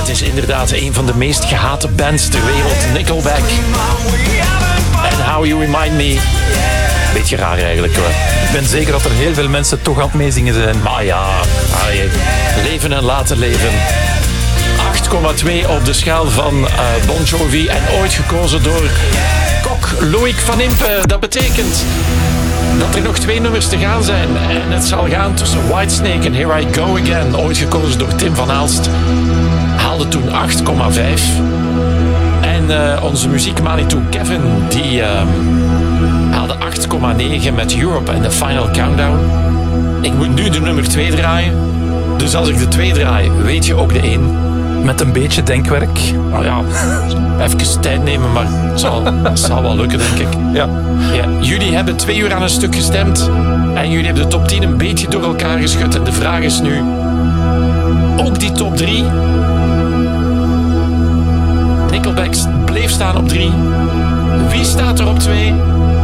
Het is inderdaad een van de meest gehate bands ter wereld, Nickelback. En How You Remind Me. Beetje raar eigenlijk hoor. Ik ben zeker dat er heel veel mensen toch aan het meezingen zijn. Maar ja, leven en laten leven. 8,2 op de schaal van Bon Jovi en ooit gekozen door kok Loïc van Impe. Dat betekent dat er nog 2 nummers te gaan zijn. En het zal gaan tussen Whitesnake en Here I Go Again. Ooit gekozen door Tim van Aalst. Haalde toen 8,5. En onze muziekmanitou Kevin, die haalde 8,9 met Europe en The Final Countdown. Ik moet nu de nummer 2 draaien. Dus als ik de 2 draai, weet je ook de 1. Met een beetje denkwerk. Nou ja, even tijd nemen, maar het zal wel lukken, denk ik. Ja. Ja, jullie hebben 2 uur aan een stuk gestemd. En jullie hebben de top 10 een beetje door elkaar geschud. En de vraag is nu, ook die top 3. Nickelback bleef staan op 3. Wie staat er op 2?